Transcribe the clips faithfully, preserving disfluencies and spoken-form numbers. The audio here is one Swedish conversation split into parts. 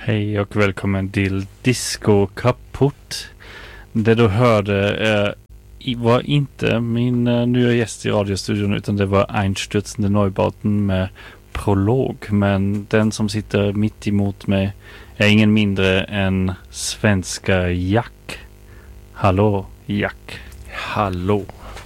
Hej och välkommen till Disco Kaputt. Det du hörde eh, var inte min eh, nya gäst i radiostudion, utan det var Einstürzende Neubauten med prolog. Men den som sitter mitt emot mig är ingen mindre än svenska Jack. Hallå Jack. Hallå.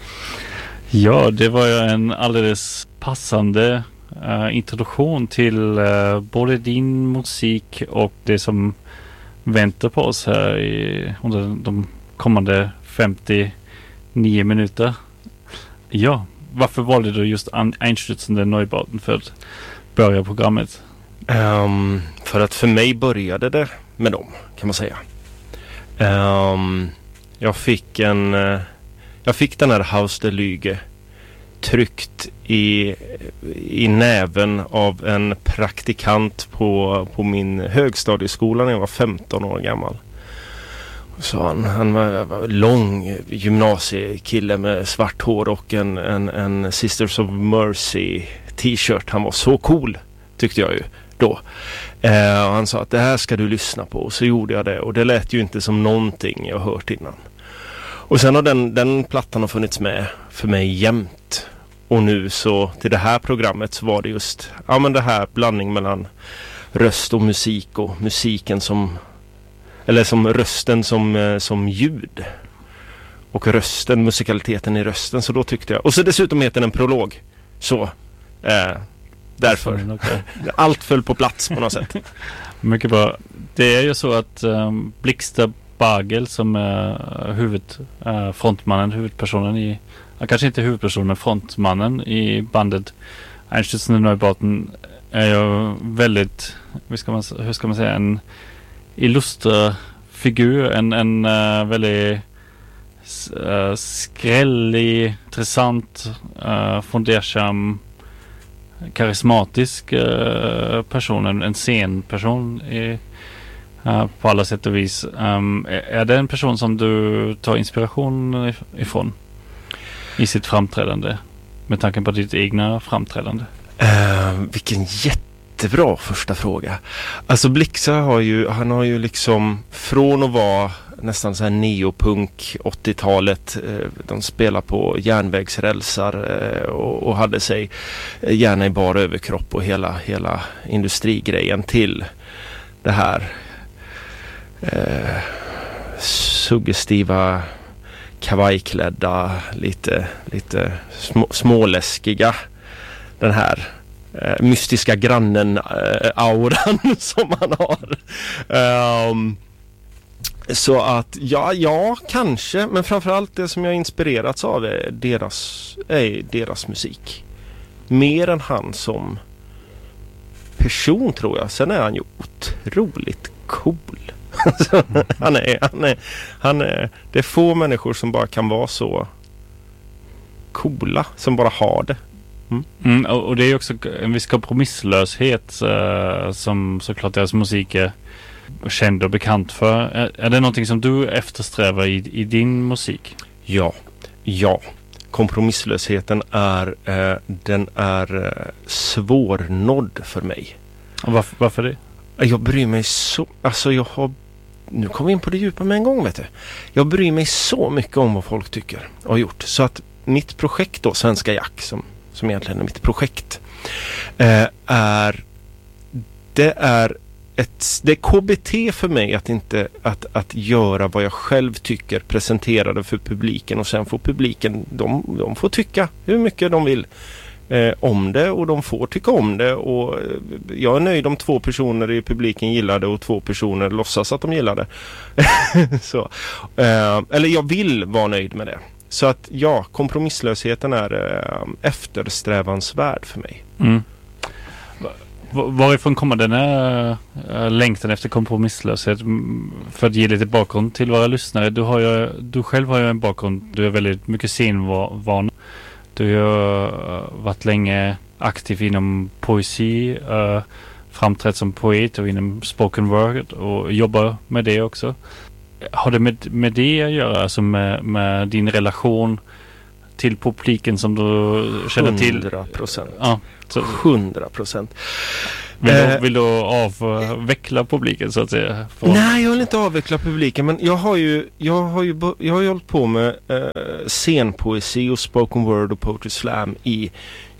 Ja, det var ju en alldeles passande Uh, introduktion till uh, både din musik och det som väntar på oss här i, under de kommande femtionio minuter. Ja, varför valde du just Einstürzende Neubauten för att börja programmet? Um, för att för mig började det med dem, kan man säga. Um, jag fick en uh, jag fick den här Haus der Lüge tryckt i, i näven av en praktikant på, på min högstadieskola när jag var femton år gammal. Så han, han var, var lång gymnasiekille med svart hår och en, en, en Sisters of Mercy t-shirt. Han var så cool, tyckte jag ju då. Eh, och han sa att det här ska du lyssna på. Och så gjorde jag det, och det lät ju inte som någonting jag hört innan. Och sen har den, den plattan har funnits med för mig jämt. Och nu så till det här programmet så var det just ja, men det här blandning mellan röst och musik, och musiken som eller som rösten som, som ljud. Och rösten, musikaliteten i rösten. Så då tyckte jag. Och så dessutom heter den en prolog. Så eh, därför. Mm, okay. Allt föll på plats på något sätt. Mycket bra. Det är ju så att um, Blixter Bagel som är huvud, uh, frontmannen, huvudpersonen i, uh, kanske inte huvudpersonen, men frontmannen i bandet Einstürzende Neubauten är ju väldigt, hur ska man, hur ska man säga, en illustre figur, en, en uh, väldigt uh, skrällig, intressant, uh, fundersam, karismatisk uh, person, en, en scenperson i Uh, på alla sätt och vis. Um, är, är det en person som du tar inspiration ifrån i sitt framträdande, med tanke på ditt egna framträdande? Uh, vilken jättebra första fråga. Alltså Blixter har ju, han har ju liksom från att vara nästan så här neopunk åttiotalet, eh, de spelar på järnvägsrälsar eh, och, och hade sig eh, gärna i bar överkropp och hela, hela industrigrejen, till det här Eh, suggestiva, kavajklädda, lite, lite små, småläskiga, den här eh, mystiska grannen-auran eh, som man har. Um, så att, ja, ja, kanske, men framförallt det som jag inspirerats av är deras, är deras musik. Mer än han som person, tror jag. Sen är han ju otroligt cool. han är, han är, han är, det är få människor som bara kan vara så coola, som bara har det. Mm. Mm, och, och det är också en viss kompromisslöshet uh, som såklart deras musik är känd och bekant för. Är, är det någonting som du eftersträvar i, i din musik? Ja, ja. Kompromisslösheten är, uh, den är uh, svårnådd för mig. Och varför, varför det? Jag bryr mig så, alltså jag har, nu kommer vi in på det djupa med en gång, vet du. Jag bryr mig så mycket om vad folk tycker och har gjort. Så att mitt projekt då, Svenska Jack, som, som egentligen är mitt projekt, eh, är, det är ett, det är K B T för mig att inte, att, att göra vad jag själv tycker, presentera det för publiken, och sen får publiken, de, de får tycka hur mycket de vill Eh, om det, och de får tycka om det, och eh, jag är nöjd om två personer i publiken gillar det och två personer låtsas att de gillar det. så, eh, eller jag vill vara nöjd med det. Så att ja, kompromisslösheten är eh, eftersträvansvärd för mig. Mm. Varifrån kommer den här äh, längtan efter kompromisslöshet? För att ge lite bakgrund till våra lyssnare. Du, har ju, du själv har ju en bakgrund, du är väldigt mycket scenvan. Du har uh, varit länge aktiv inom poesi, uh, framträtt som poet och inom spoken word, och jobbar med det också. Har det med, med det att göra, alltså med, med din relation till publiken som du känner till? hundra procent. Ja, hundra procent. Vill, Eh, du, vill du avveckla publiken så att säga? Från... Nej, jag vill inte avveckla publiken, men jag har ju, jag har ju, jag har ju hållit på med eh, scenpoesi och spoken word och poetry slam i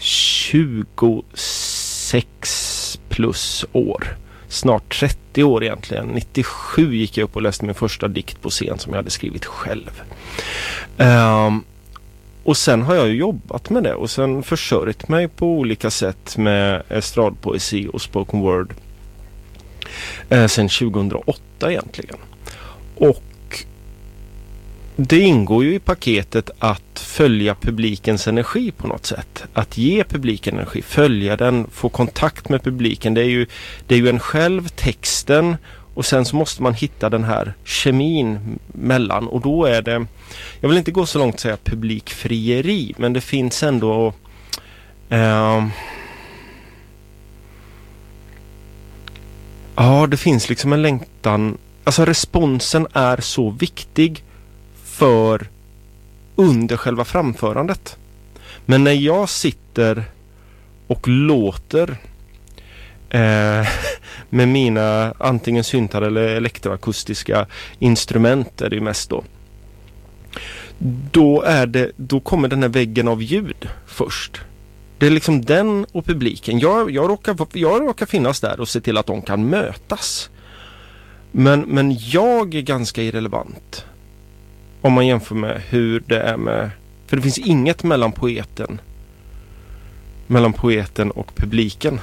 tjugosex plus år. Snart trettio år egentligen. nittiosju gick jag upp och läste min första dikt på scen som jag hade skrivit själv. Um, och sen har jag ju jobbat med det och sen försörjt mig på olika sätt med estradpoesi och spoken word eh, sen tjugohundraåtta egentligen. Och det ingår ju i paketet att följa publikens energi på något sätt. Att ge publiken energi, följa den, få kontakt med publiken. Det är ju, det är ju en själv, texten, och sen så måste man hitta den här kemin mellan. Och då är det, jag vill inte gå så långt att säga publikfrieri, men det finns ändå eh, ja, det finns liksom en längtan. Alltså responsen är så viktig för under själva framförandet. Men när jag sitter och låter eh, med mina antingen syntar eller elektroakustiska instrument är det ju mest då. Då är det, då kommer den här väggen av ljud först. Det är liksom den och publiken. Jag, jag, råkar, jag råkar finnas där och se till att de kan mötas. Men, men jag är ganska irrelevant. Om man jämför med hur det är med... För det finns inget mellan poeten mellan poeten och publiken.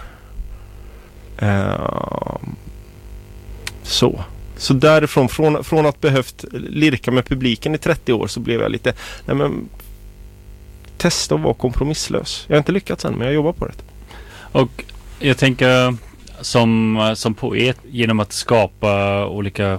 Uh, så. Så därifrån, från, från att behövt lirka med publiken i trettio år så blev jag lite... Nej men, testa att vara kompromisslös. Jag har inte lyckats än, men jag jobbar på det. Och jag tänker som, som poet, genom att skapa olika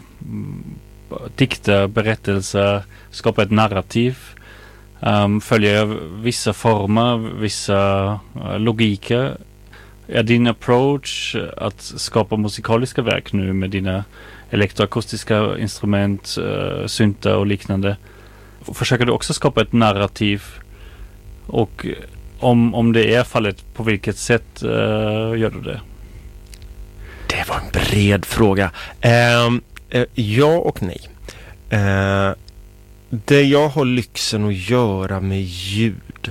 dikter, berättelser, skapa ett narrativ, um, följer vissa former, vissa uh, logiker. Är din approach att skapa musikaliska verk nu med dina elektroakustiska instrument, uh, syntar och liknande? Försöker du också skapa ett narrativ? Och om, om det är fallet, på vilket sätt uh, gör du det? Det var en bred fråga. Uh, uh, ja och nej. Uh, det jag har lyxen att göra med ljud,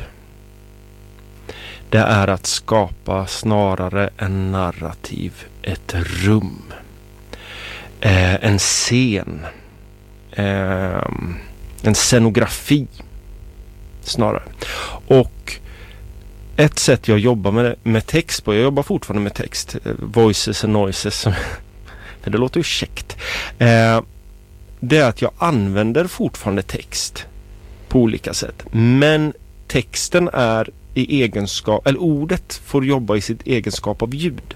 det är att skapa snarare en narrativ, ett rum, uh, en scen, uh, en scenografi snarare. Och ett sätt jag jobbar med, med text på, jag jobbar fortfarande med text, voices and noises, för det låter ju käckt, eh, det är att jag använder fortfarande text på olika sätt, men texten är i egenskap, eller ordet får jobba i sitt egenskap av ljud.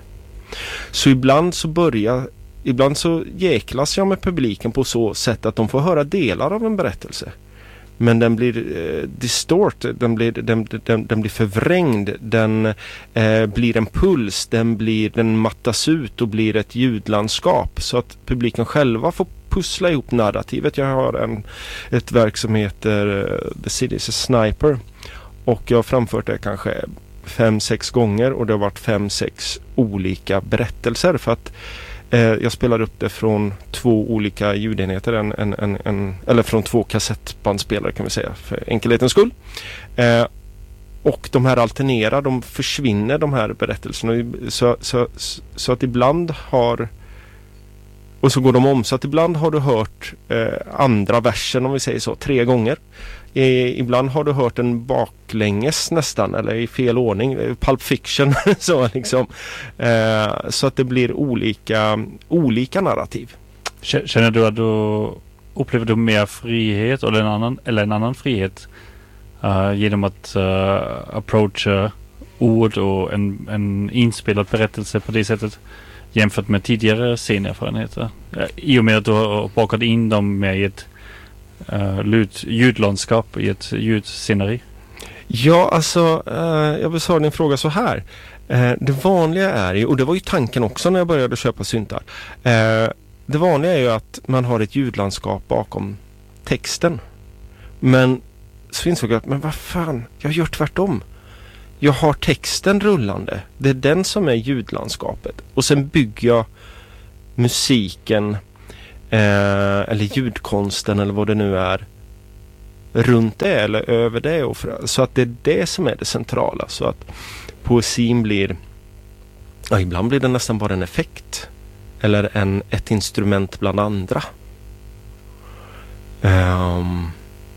Så ibland så börjar ibland så jäklas jag med publiken på så sätt att de får höra delar av en berättelse. Men den blir eh, distort, den blir, den, den, den blir förvrängd, den eh, blir en puls, den, blir, den mattas ut och blir ett ljudlandskap så att publiken själva får pussla ihop narrativet. Jag har en, ett verk som heter uh, The City is a Sniper och jag har framfört det kanske fem, sex gånger och det har varit fem, sex olika berättelser för att jag spelar upp det från två olika ljudenheter, en, en, en, en, eller från två kassettbandspelare kan vi säga, för enkelhetens skull. Eh, och de här alternerar, de försvinner, de här berättelserna. Så, så, så att ibland har... Och så går de om, så att ibland har du hört eh, andra versen, om vi säger så, tre gånger. E, ibland har du hört en baklänges nästan, eller i fel ordning, Pulp Fiction, så liksom. Eh, så att det blir olika, olika narrativ. Känner du att du upplever du mer frihet eller en annan, eller en annan frihet uh, genom att uh, approacha ord och en, en inspelad berättelse på det sättet jämfört med tidigare scenerfarenheter? I och med att du har bakat in dem med ett uh, ljud, ljudlandskap i ett ljudsceneri. Ja, alltså uh, jag besvarar din fråga så här. Uh, det vanliga är ju, och det var ju tanken också när jag började köpa syntar. Uh, det vanliga är ju att man har ett ljudlandskap bakom texten. Men så insåg jag att, men vad fan, jag gör tvärtom. jag har texten rullande. Det är den som är ljudlandskapet. Och sen bygger jag musiken eh, eller ljudkonsten eller vad det nu är runt det eller över det. Och för, så att det är det som är det centrala. Så att poesin blir, ja, ibland blir det nästan bara en effekt. Eller en, ett instrument bland andra. Um,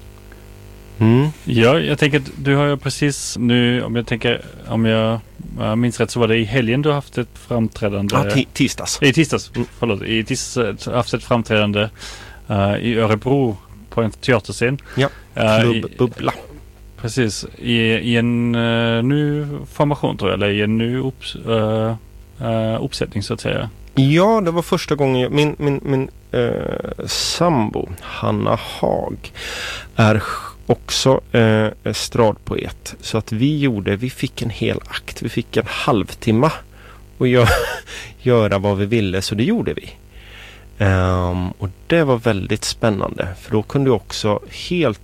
mm. Ja, jag tänker att du har ju precis nu, om jag tänker, om jag, jag minns rätt så var det i helgen du har haft ett framträdande. Ja, t- tisdags. I tisdags, mm. förlåt. I tisdags haft ett framträdande uh, i Örebro på en teaterscen. Ja, Klubb uh, Bubbla. Precis, i, i en uh, ny formation tror jag, eller i en ny upps, uh, uh, uppsättning så att säga. Ja, det var första gången jag, min, min, min uh, sambo, Hanna Hag, är också uh, estradpoet. Så att vi gjorde, vi fick en hel akt, vi fick en halvtimme och gör, göra vad vi ville, så det gjorde vi. Um, och det var väldigt spännande, för då kunde jag också helt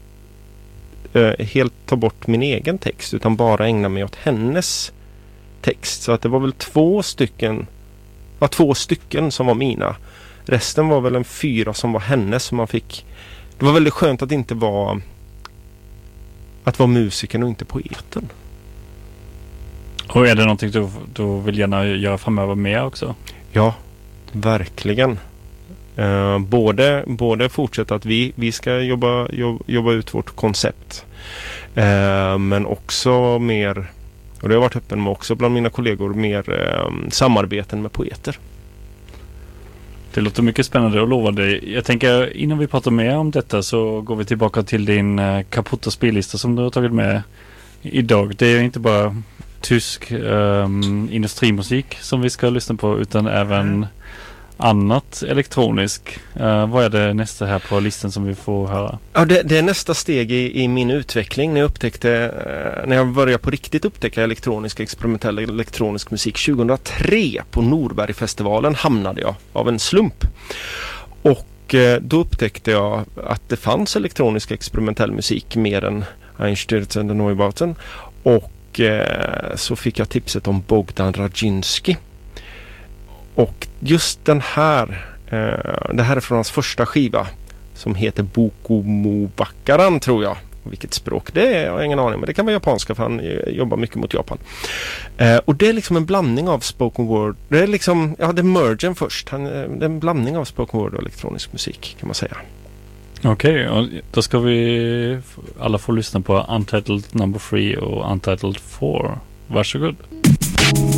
uh, helt ta bort min egen text, utan bara ägna mig åt hennes text. Så att det var väl två stycken ja, två stycken som var mina. Resten var väl en fyra som var hennes, som man fick. Det var väldigt skönt att inte vara att vara musiken och inte poeten. Och är det någonting du, du vill gärna göra framöver med också? Ja, verkligen. Uh, både, både fortsätta att vi, vi ska jobba, jobba, jobba ut vårt koncept. Uh, men också mer, och det har jag varit öppen med också bland mina kollegor, mer uh, samarbeten med poeter. Det låter mycket spännande och lovande. Jag tänker, innan vi pratar mer om detta så går vi tillbaka till din uh, kaputt spellista som du har tagit med idag. Det är inte bara tysk um, industrimusik som vi ska lyssna på, utan även annat elektronisk. Uh, vad är det nästa här på listan som vi får höra? Ja, det, det är nästa steg i, i min utveckling när jag upptäckte, uh, när jag började på riktigt upptäcka elektronisk, experimentell elektronisk musik. tjugohundratre på Norbergfestivalen hamnade jag av en slump. Och uh, då upptäckte jag att det fanns elektronisk experimentell musik mer än Einstürzen och Neubauten. Och uh, så fick jag tipset om Bogdan Radzinski. Och just den här, eh, det här är från hans första skiva som heter Bokumobakaran, tror jag. Vilket språk det är, jag har ingen aning, men det kan vara japanska för han jobbar mycket mot Japan. Eh, och det är liksom en blandning av spoken word, det är liksom, ja det är mergen först, han, det är en blandning av spoken word och elektronisk musik kan man säga. Okej, okay, då ska vi alla få lyssna på Untitled number three och Untitled four. Varsågod.